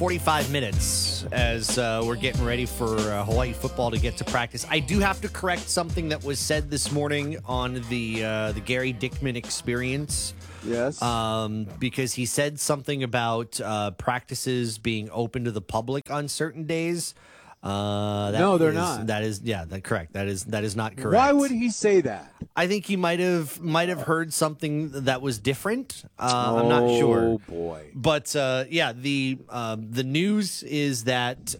45 minutes as we're getting ready for Hawaii football to get to practice. I do have to correct something that was said this morning on the Gary Dickman Experience. Yes. Because he said something about practices being open to the public on certain days. No, they're not. That is correct. That is not correct. Why would he say that? I think he might have heard something that was different. I'm not sure. Oh boy! But the news is that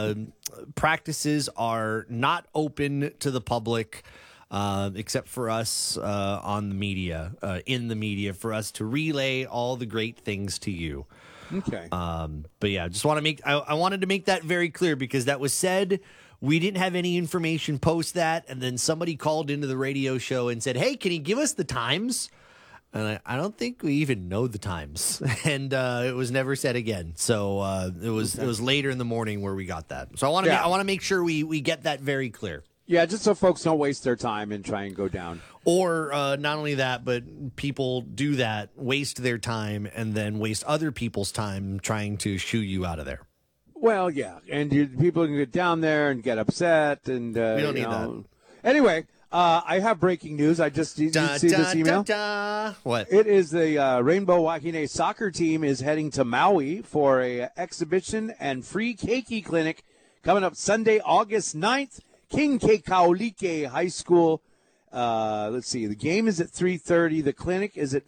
practices are not open to the public, except for us on the media, in the media, for us to relay all the great things to you. Okay. But yeah, just want to make I wanted to make that very clear because that was said. We didn't have any information post that, and then somebody called into the radio show and said, "Hey, can you give us the times?" And I don't think we even know the times, and it was never said again. So it was later in the morning where we got that. So I want to make sure we get that very clear. Yeah, just so folks don't waste their time and try and go down. Or not only that, but people do that, waste their time, and then waste other people's time trying to shoo you out of there. Well, yeah, and people can get down there and get upset, and we don't need that. Anyway, I have breaking news. I just did you see this email? What? It is the Rainbow Wahine soccer team is heading to Maui for a exhibition and free keiki clinic coming up Sunday, August 9th. King Kekaulike High School. Let's see. The game is at 3:30. The clinic is at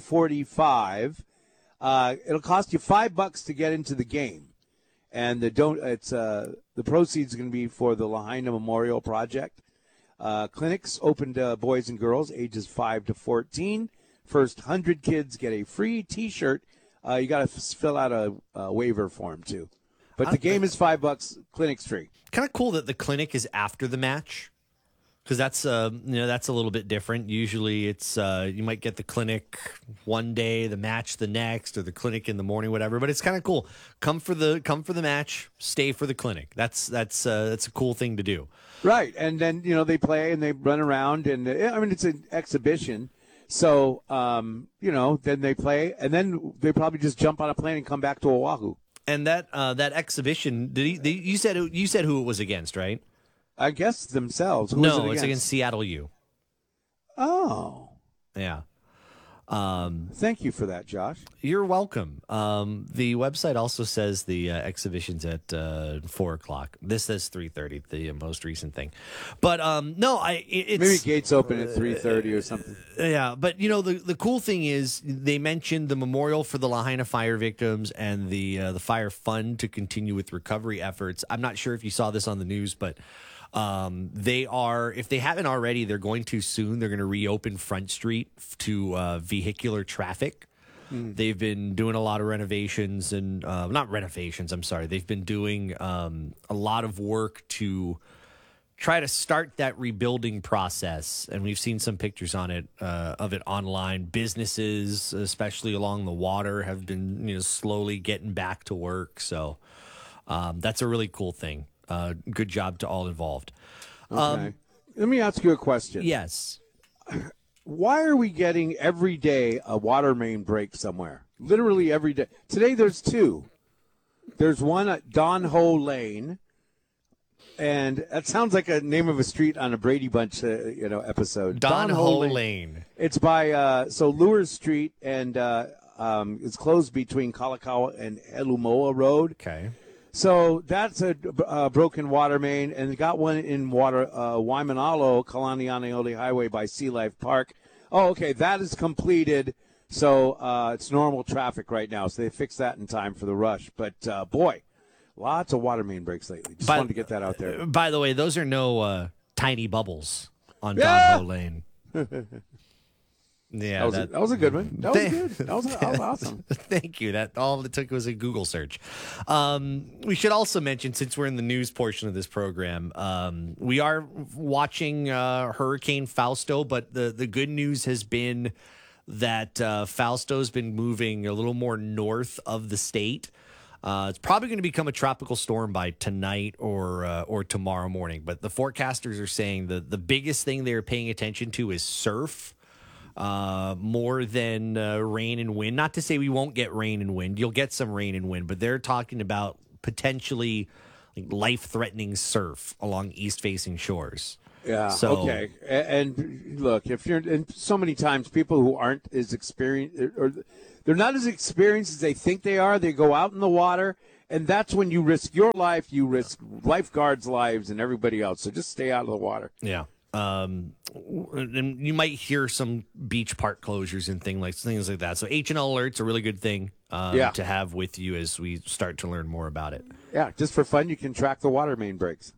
5:45. It'll cost you $5 to get into the game. And the proceeds are going to be for the Lahaina Memorial Project. Clinics open to boys and girls ages 5 to 14. First 100 kids get a free T-shirt. You got to fill out a waiver form too. But the game is $5. Clinic's free. Kind of cool that the clinic is after the match. Because that's that's a little bit different. Usually, it's you might get the clinic one day, the match the next, or the clinic in the morning, whatever. But it's kind of cool. Come for the match, stay for the clinic. That's a cool thing to do. Right, and then they play and they run around, and it's an exhibition. So then they play, and then they probably just jump on a plane and come back to Oahu. And that exhibition, you said who it was against, right? I guess themselves. No, it's against Seattle U. Oh. Yeah. Thank you for that, Josh. You're welcome. The website also says the exhibition's at 4 o'clock. This says 3:30, the most recent thing. But it's maybe gates open at 3:30 or something. Yeah, but the cool thing is they mentioned the memorial for the Lahaina fire victims and the fire fund to continue with recovery efforts. I'm not sure if you saw this on the news, but they are, if they haven't already, they're going to soon. They're going to reopen Front Street to vehicular traffic. They've been doing a lot of renovations and not renovations. I'm sorry. They've been doing a lot of work to try to start that rebuilding process. And we've seen some pictures on it of it online. Businesses, especially along the water, have been slowly getting back to work. So that's a really cool thing. Good job to all involved. Okay. Let me ask you a question. Yes. Why are we getting every day a water main break somewhere? Literally every day. Today there's two. There's one at Don Ho Lane, and that sounds like a name of a street on a Brady Bunch episode. Don Ho Lane. It's by Lures Street, and it's closed between Kalakaua and Elumoa Road. Okay. So that's a broken water main, and they got one in Waimanalo, Kalanianaole Highway by Sea Life Park. Oh, okay, that is completed. So it's normal traffic right now. So they fixed that in time for the rush. But, boy, lots of water main breaks lately. Just wanted to get that out there. By the way, those are no tiny bubbles on Don Ho Lane. Yeah, that was a good one. That was good. That was awesome. Thank you. That all it took was a Google search. We should also mention, since we're in the news portion of this program, we are watching Hurricane Fausto, but the good news has been that Fausto's been moving a little more north of the state. It's probably going to become a tropical storm by tonight or tomorrow morning. But the forecasters are saying the biggest thing they're paying attention to is surf. more than rain and wind. Not to say we won't get rain and wind. You'll get some rain and wind, but they're talking about potentially like life-threatening surf along east-facing shores. Yeah. So, okay. And look, if you're, and so many times people who aren't as experienced, or they're not as experienced as they think they are, they go out in the water, and that's when you risk your life, you risk lifeguards' lives, and everybody else. So just stay out of the water. yeah. And you might hear some beach park closures and things like that. So H&L Alert's a really good thing to have with you as we start to learn more about it. Yeah, just for fun, you can track the water main breaks.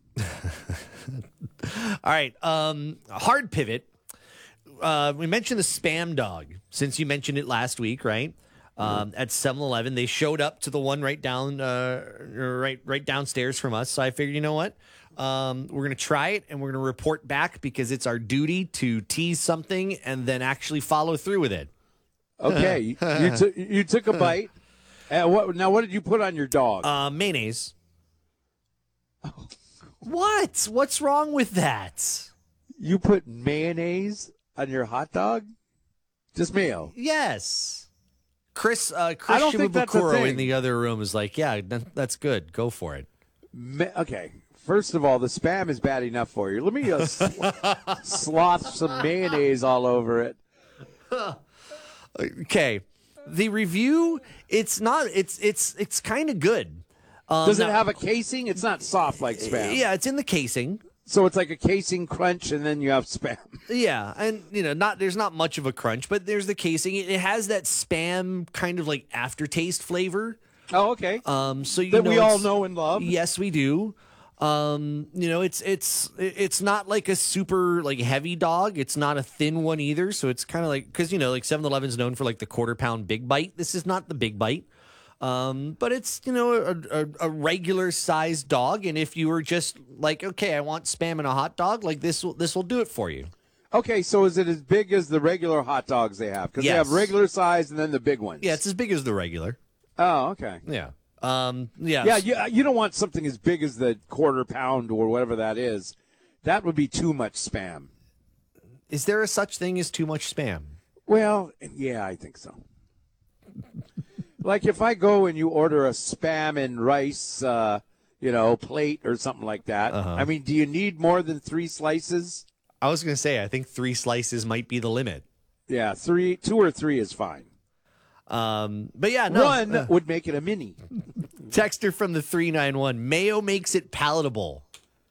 All right. Hard pivot. We mentioned the Spam dog since you mentioned it last week, right? At 7-Eleven, they showed up to the one right downstairs from us. So I figured, you know what? We're going to try it and we're going to report back because it's our duty to tease something and then actually follow through with it. Okay. you took a bite. What did you put on your dog? Mayonnaise. What? What's wrong with that? You put mayonnaise on your hot dog? Just mayo? Yes. Chris I don't think that's a Shimabukuro thing. in the other room is like, yeah, that's good. Go for it. Okay. First of all, the Spam is bad enough for you. Let me sloth some mayonnaise all over it. Okay. The review, it's kind of good. Does it have a casing? It's not soft like Spam. Yeah, it's in the casing. So it's like a casing crunch, and then you have Spam. Yeah, and there's not much of a crunch, but there's the casing. It has that Spam kind of like aftertaste flavor. Oh, okay. So that we all know and love. Yes, we do. It's not like a super like heavy dog. It's not a thin one either. So it's kind of like, because like 7-Eleven's known for like the quarter-pound big bite. This is not the big bite. But it's a regular sized dog, and if you were just like, okay, I want Spam in a hot dog, like this will do it for you. Okay, so is it as big as the regular hot dogs they have? Because they have regular size and then the big ones. Yeah, it's as big as the regular. Oh, okay. Yeah. Yeah, you don't want something as big as the quarter pound or whatever that is. That would be too much Spam. Is there a such thing as too much Spam? Well, yeah, I think so. Like if I go and you order a Spam and rice, plate or something like that. I mean, do you need more than 3 slices? I was going to say, I think 3 slices might be the limit. Yeah, 2 or 3 is fine. But yeah, no. 1 would make it a mini. Texter from the 391, mayo makes it palatable.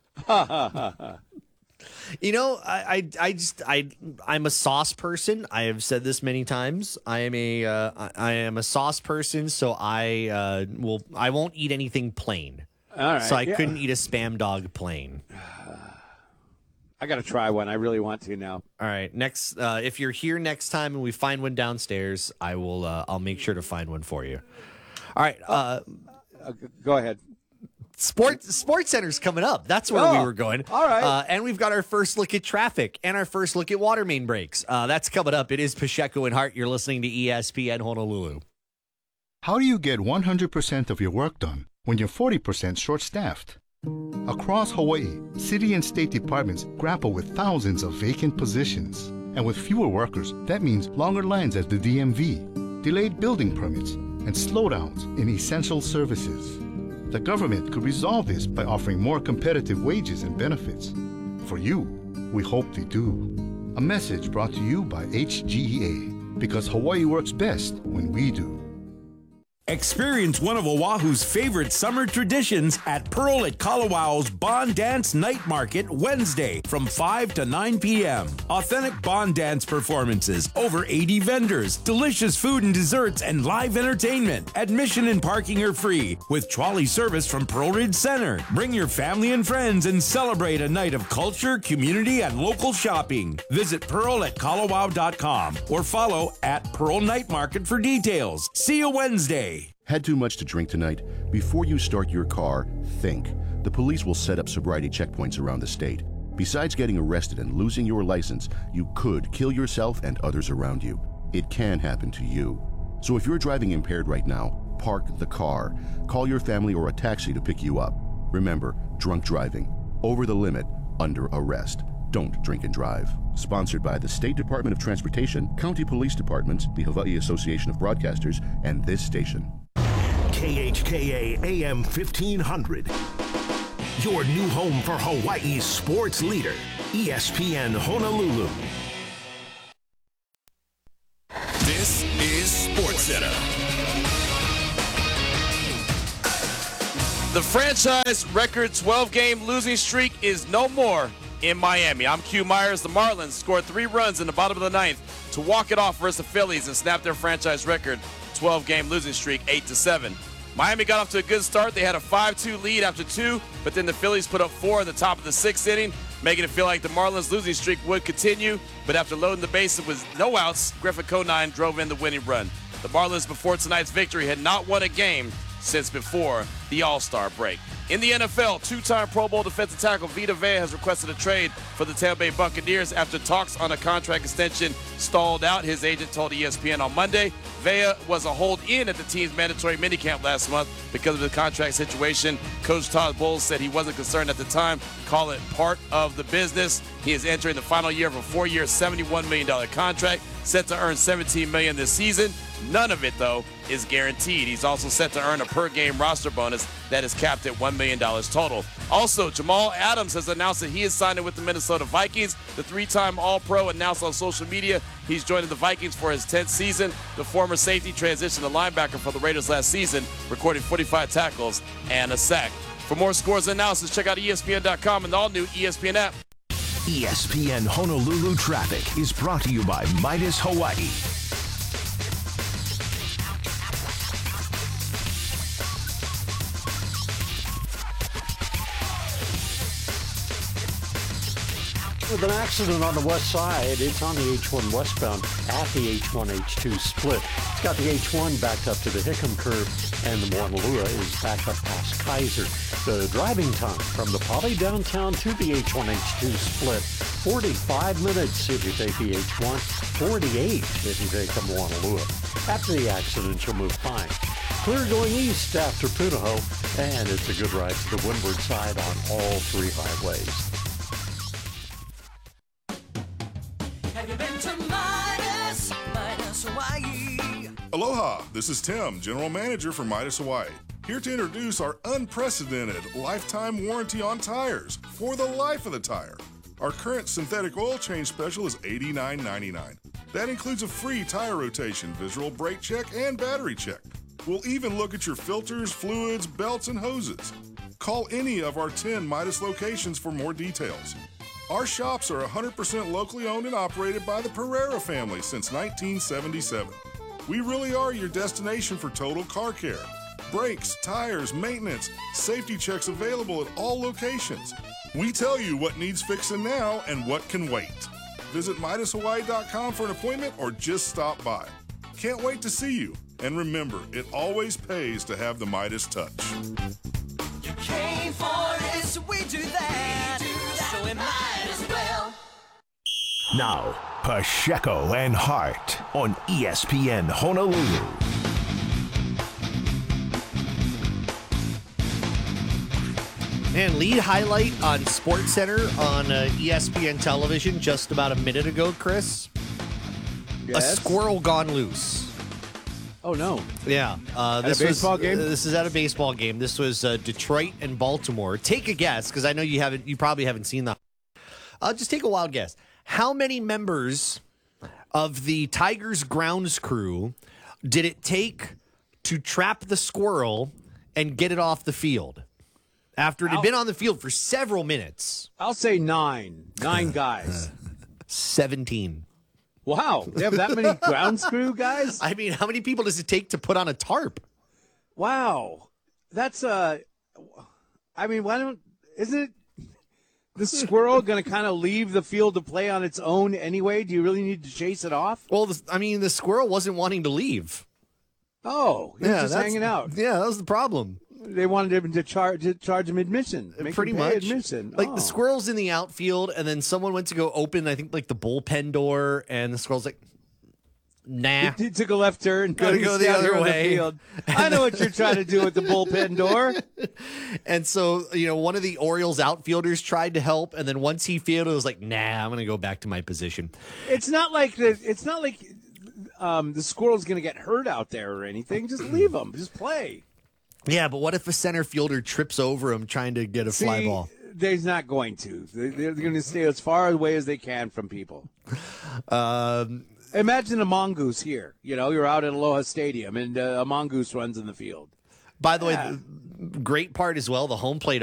I'm a sauce person. I have said this many times. I am a sauce person, so I won't eat anything plain. All right. So I couldn't eat a Spam dog plain. I got to try one. I really want to now. All right. Next, if you're here next time and we find one downstairs, I'll make sure to find one for you. All right. Go ahead. Sports Center's coming up. That's where we were going. All right. And we've got our first look at traffic and our first look at water main breaks. That's coming up. It is Pacheco and Hart. You're listening to ESPN Honolulu. How do you get 100% of your work done when you're 40% short-staffed? Across Hawaii, city and state departments grapple with thousands of vacant positions. And with fewer workers, that means longer lines at the DMV, delayed building permits, and slowdowns in essential services. The government could resolve this by offering more competitive wages and benefits. For you, we hope they do. A message brought to you by HGEA, because Hawaii works best when we do. Experience one of Oahu's favorite summer traditions at Pearl at Kalawau's Bond Dance Night Market Wednesday from 5 to 9 p.m. Authentic Bond Dance performances, over 80 vendors, delicious food and desserts, and live entertainment. Admission and parking are free with trolley service from Pearl Ridge Center. Bring your family and friends and celebrate a night of culture, community, and local shopping. Visit pearlatkalawau.com or follow at Pearl Night Market for details. See you Wednesday. Had too much to drink tonight? Before you start your car, think. The police will set up sobriety checkpoints around the state. Besides getting arrested and losing your license, you could kill yourself and others around you. It can happen to you. So if you're driving impaired right now, park the car. Call your family or a taxi to pick you up. Remember, drunk driving, over the limit, under arrest. don't drink and drive. Sponsored by the State Department of Transportation, County Police Departments, the Hawaii Association of Broadcasters, and this station. KHKA AM 1500. Your new home for Hawaii's sports leader, ESPN Honolulu. This is SportsCenter. The franchise record 12-game losing streak is no more in Miami. I'm Q Myers. The Marlins scored 3 runs in the bottom of the 9th to walk it off versus the Phillies and snap their franchise record 12-game losing streak 8-7. Miami got off to a good start. They had a 5-2 lead after 2, but then the Phillies put up 4 in the top of the 6th inning, making it feel like the Marlins' losing streak would continue. But after loading the bases with no outs, Griffin Conine drove in the winning run. The Marlins, before tonight's victory, had not won a game since before the All-Star break. In the NFL, 2-time Pro Bowl defensive tackle Vita Vea has requested a trade for the Tampa Bay Buccaneers after talks on a contract extension stalled out. His agent told ESPN on Monday Vea was a hold-in at the team's mandatory minicamp last month because of the contract situation. Coach Todd Bowles said he wasn't concerned at the time. Call it part of the business. He is entering the final year of a 4-year, $71 million contract, set to earn $17 million this season. None of it, though, is guaranteed. He's also set to earn a per-game roster bonus that is capped at $1 million total. Also, Jamal Adams has announced that he is signing with the Minnesota Vikings. The 3-time All-Pro announced on social media he's joining the Vikings for his 10th season. The former safety transitioned to linebacker for the Raiders last season, recording 45 tackles and a sack. For more scores and analysis, check out ESPN.com and the all-new ESPN app. ESPN Honolulu Traffic is brought to you by Midas Hawaii. With an accident on the west side, it's on the H1 westbound at the H1-H2 split. It's got the H1 backed up to the Hickam curve, and the Moanalua is backed up past Kaiser. The driving time from the Poly downtown to the H1-H2 split, 45 minutes if you take the H1, 48 if you take the Moanalua. After the accident, you'll move fine. Clear going east after Punahou, and it's a good ride to the windward side on all 3 highways. Have you been to Midas Hawaii? Aloha, this is Tim, General Manager for Midas Hawaii. Here to introduce our unprecedented lifetime warranty on tires for the life of the tire. Our current synthetic oil change special is $89.99. That includes a free tire rotation, visual brake check, and battery check. We'll even look at your filters, fluids, belts, and hoses. Call any of our 10 Midas locations for more details. Our shops are 100% locally owned and operated by the Pereira family since 1977. We really are your destination for total car care. Brakes, tires, maintenance, safety checks available at all locations. We tell you what needs fixing now and what can wait. Visit MidasHawaii.com for an appointment or just stop by. Can't wait to see you. And remember, it always pays to have the Midas touch. You came for it, so we do that. So we might as well. Now, Pacheco and Hart on ESPN Honolulu. Man, lead highlight on SportsCenter on ESPN television just about a minute ago, Chris. Yes? A squirrel gone loose. Oh, no. Yeah. This a baseball game? This is at a baseball game. This was Detroit and Baltimore. Take a guess, because I know you probably haven't seen the. Just take a wild guess. How many members of the Tigers grounds crew did it take to trap the squirrel and get it off the field after it had been on the field for several minutes? I'll say 9. 9 guys. 17. Wow. They have that many grounds crew guys? I mean, how many people does it take to put on a tarp? Wow. That's I mean, isn't it the squirrel going to kind of leave the field to play on its own anyway? Do you really need to chase it off? Well, the squirrel wasn't wanting to leave. Oh, he was just hanging out. Yeah, that was the problem. They wanted him to charge him admission. Pretty much. Admission. Like the squirrel's in the outfield, and then someone went to go open, I think, like the bullpen door, and the squirrel's like, Nah. He took a left turn. Gotta go the other way. Field. I know what you're trying to do with the bullpen door. And so, one of the Orioles outfielders tried to help, and then once he fielded, it was like, nah, I'm going to go back to my position. It's not like the squirrel's going to get hurt out there or anything. Just leave him. Just play. Yeah, but what if a center fielder trips over him trying to get a fly ball? They're not going to. They're going to stay as far away as they can from people. Imagine a mongoose here. You're out at Aloha Stadium, and a mongoose runs in the field. By the way, the great part as well, the home plate